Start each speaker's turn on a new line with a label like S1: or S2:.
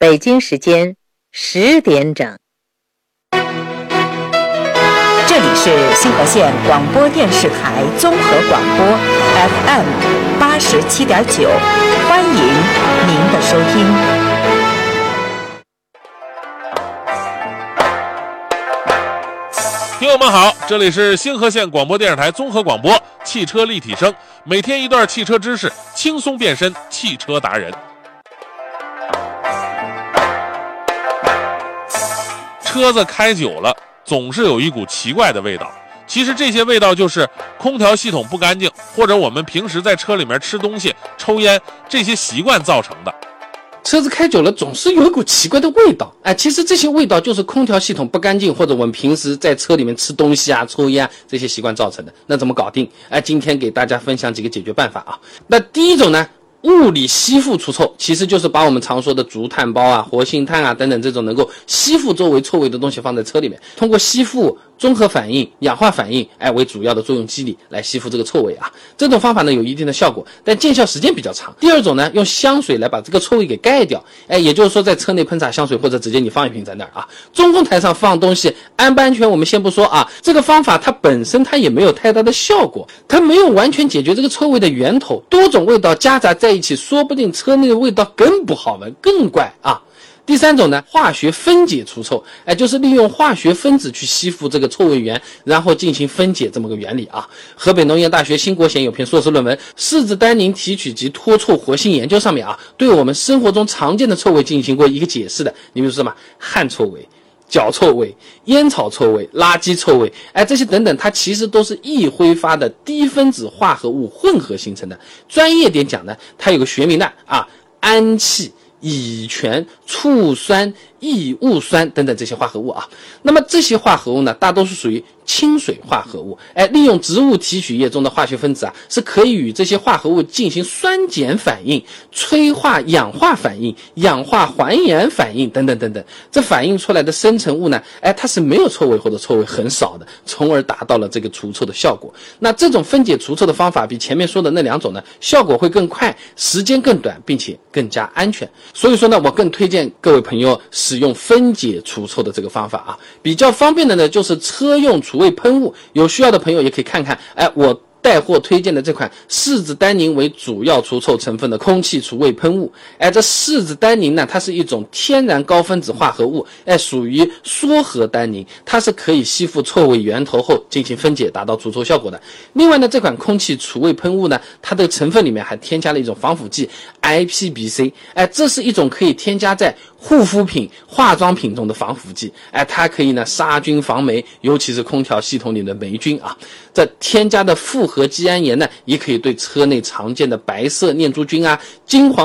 S1: 北京时间10点整。
S2: 这里是新河县广播电视台综合广播 FM 87.9，欢迎您的收听。
S3: 听友们好，这里是新河县广播电视台综合广播汽车立体声，每天一段汽车知识，轻松变身汽车达人。车子开久了总是有一股奇怪的味道，其实这些味道就是空调系统不干净，或者我们平时在车里面吃东西抽烟这些习惯造成的。
S4: 车子开久了总是有一股奇怪的味道，其实这些味道就是空调系统不干净，或者我们平时在车里面吃东西啊、抽烟啊这些习惯造成的。那怎么搞定？今天给大家分享几个解决办法啊。那第一种呢，物理吸附除臭，其实就是把我们常说的竹炭包啊、活性炭啊等等这种能够吸附周围臭味的东西放在车里面，通过吸附、综合反应、氧化反应为主要的作用机理来吸附这个臭味啊。这种方法呢有一定的效果，但见效时间比较长。第二种呢，用香水来把这个臭味给盖掉，也就是说在车内喷洒香水，或者直接你放一瓶在那儿啊。中控台上放东西安不安全我们先不说啊，这个方法它本身它也没有太大的效果，它没有完全解决这个臭味的源头，多种味道夹杂在一起，说不定车内的味道更不好闻，更怪啊。第三种呢，化学分解除臭，就是利用化学分子去吸附这个臭味源，然后进行分解这么个原理啊。河北农业大学新国贤有篇硕士论文《柿子单宁提取及脱臭活性研究》上面啊，对我们生活中常见的臭味进行过一个解释的。你比如说什么汗臭味、脚臭味、烟草臭味、垃圾臭味，这些等等，它其实都是易挥发的低分子化合物混合形成的。专业点讲呢，它有个学名的氨气、乙醛、醋酸、异戊酸等等这些化合物啊。那么这些化合物呢，大多数属于清水化合物，利用植物提取液中的化学分子是可以与这些化合物进行酸碱反应、催化氧化反应、氧化还原反应等等等等。这反应出来的生成物呢，它是没有臭味或者臭味很少的，从而达到了这个除臭的效果。那这种分解除臭的方法比前面说的那两种呢，效果会更快，时间更短，并且更加安全。所以说呢，我更推荐各位朋友使用分解除臭的这个方法啊。比较方便的呢，就是车用除味喷雾，有需要的朋友也可以看看，我带货推荐的这款柿子单宁为主要除臭成分的空气除味喷雾。这柿子单宁呢，它是一种天然高分子化合物，属于缩合单宁，它是可以吸附臭味源头后进行分解，达到除臭效果的。另外呢，这款空气除味喷雾呢，它的成分里面还添加了一种防腐剂 IPBC， 这是一种可以添加在护肤品、化妆品中的防腐剂，它可以呢杀菌防霉，尤其是空调系统里的霉菌啊。这添加的复合基胺盐呢，也可以对车内常见的白色念珠菌、金黄